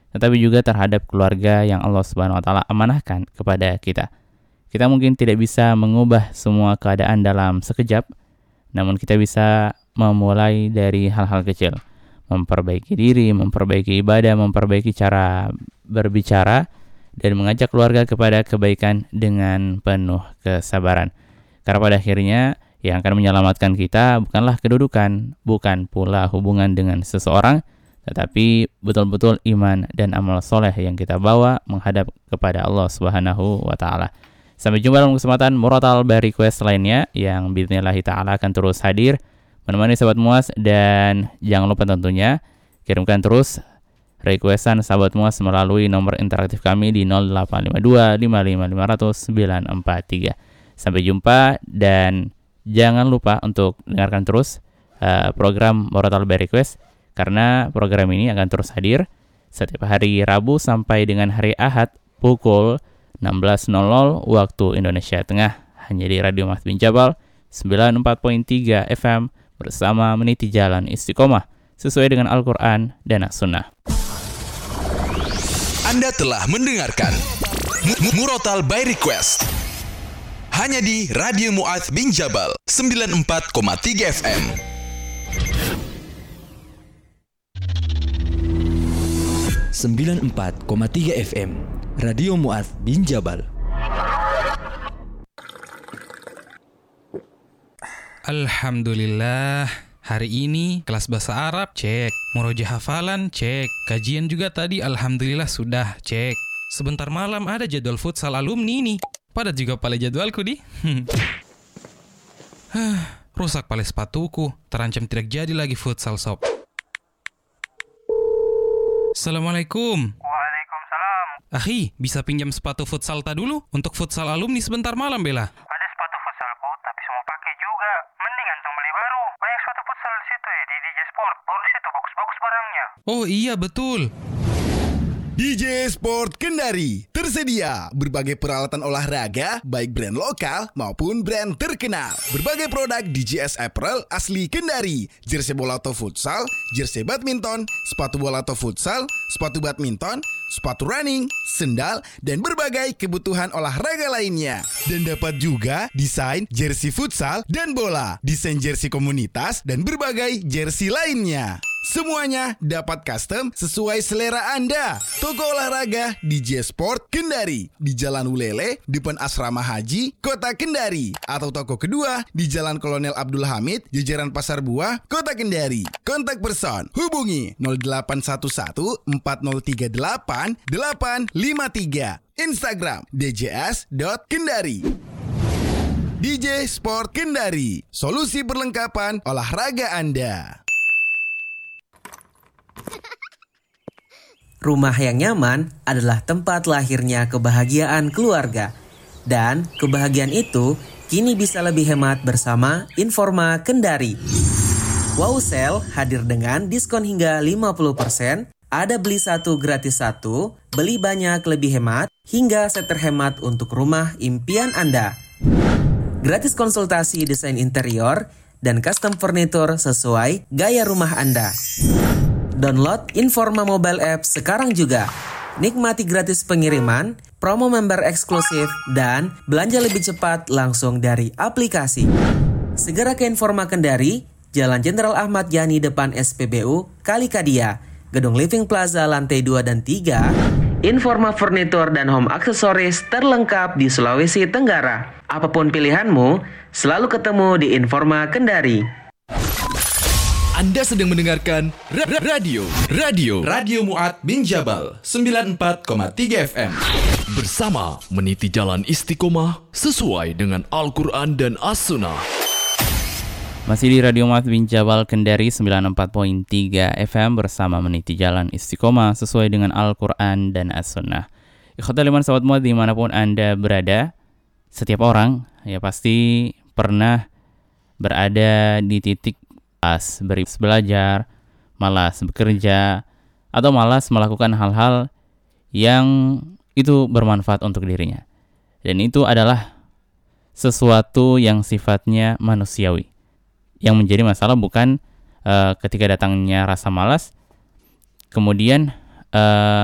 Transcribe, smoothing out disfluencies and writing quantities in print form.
tetapi juga terhadap keluarga yang Allah Subhanahu wa taala amanahkan kepada kita. Kita mungkin tidak bisa mengubah semua keadaan dalam sekejap, namun kita bisa memulai dari hal-hal kecil. Memperbaiki diri, memperbaiki ibadah, memperbaiki cara berbicara, dan mengajak keluarga kepada kebaikan dengan penuh kesabaran. Karena pada akhirnya yang akan menyelamatkan kita bukanlah kedudukan, bukan pula hubungan dengan seseorang, tetapi betul-betul iman dan amal soleh yang kita bawa menghadap kepada Allah Subhanahu wa taala. Sampai jumpa dalam kesempatan Murotal by Request lainnya yang bisnillahi ta'ala akan terus hadir menemani sahabat Muas, dan jangan lupa tentunya kirimkan terus requestan sahabat Muas melalui nomor interaktif kami di 0852 55 500 943. Sampai jumpa, dan jangan lupa untuk dengarkan terus program Murotal by Request, karena program ini akan terus hadir setiap hari Rabu sampai dengan hari Ahad pukul 16.00 waktu Indonesia Tengah, hanya di Radio Mu'adz bin Jabal 94.3 FM bersama meniti jalan istiqomah sesuai dengan Al-Quran dan As-Sunnah. Anda telah mendengarkan Murotal by Request hanya di Radio Mu'adz bin Jabal 94.3 FM. FM Radio Mu'adz bin Jabal. Alhamdulillah, hari ini kelas bahasa Arab cek, murojaah hafalan cek, kajian juga tadi alhamdulillah sudah cek. Sebentar malam ada jadwal futsal alumni nih. Padat juga pale jadwalku di. Rusak pale sepatuku, terancam tidak jadi lagi futsal sob. Assalamualaikum. Waalaikumsalam. Akhi, bisa pinjam sepatu futsal ta dulu untuk futsal alumni sebentar malam bela? Ada sepatu futsalku, tapi semua pakai juga. Mending antum beli baru. Banyak sepatu futsal di situ ya, di DJ Sport. Baru di situ bagus-bagus barangnya. Oh iya betul. DJ Sport Kendari tersedia berbagai peralatan olahraga baik brand lokal maupun brand terkenal. Berbagai produk DJS Apparel asli Kendari, jersey bola atau futsal, jersey badminton, sepatu bola atau futsal, sepatu badminton, sepatu running, sendal, dan berbagai kebutuhan olahraga lainnya. Dan dapat juga desain jersey futsal dan bola, desain jersey komunitas, dan berbagai jersey lainnya. Semuanya dapat custom sesuai selera Anda. Toko olahraga DJ Sport Kendari di Jalan Ulele, depan Asrama Haji, Kota Kendari. Atau toko kedua di Jalan Kolonel Abdul Hamid, jajaran Pasar Buah, Kota Kendari. Kontak person hubungi 0811 4038 853. Instagram djs.kendari. DJ Sport Kendari, solusi perlengkapan olahraga Anda. Rumah yang nyaman adalah tempat lahirnya kebahagiaan keluarga. Dan kebahagiaan itu kini bisa lebih hemat bersama Informa Kendari. Wow Sale hadir dengan diskon hingga 50%, ada beli satu gratis satu, beli banyak lebih hemat, hingga set terhemat untuk rumah impian Anda. Gratis konsultasi desain interior dan custom furniture sesuai gaya rumah Anda. Download Informa mobile app sekarang juga. Nikmati gratis pengiriman, promo member eksklusif, dan belanja lebih cepat langsung dari aplikasi. Segera ke Informa Kendari, Jalan Jenderal Ahmad Yani depan SPBU, Kalikadia, Gedung Living Plaza lantai 2 dan 3. Informa Furnitur dan Home Accessories terlengkap di Sulawesi Tenggara. Apapun pilihanmu, selalu ketemu di Informa Kendari. Anda sedang mendengarkan Radio Mu'adz bin Jabal 94.3 FM bersama meniti jalan istiqomah sesuai dengan Al-Quran dan As-Sunnah. Masih di Radio Mu'adz bin Jabal Kendari 94.3 FM bersama meniti jalan istiqomah sesuai dengan Al-Quran dan As-Sunnah. Ikhwatal iman sahabat Mu'adz dimanapun Anda berada, setiap orang ya pasti pernah berada di titik malas belajar, malas bekerja, atau malas melakukan hal-hal yang itu bermanfaat untuk dirinya. Dan itu adalah sesuatu yang sifatnya manusiawi. Yang menjadi masalah bukan ketika datangnya rasa malas, kemudian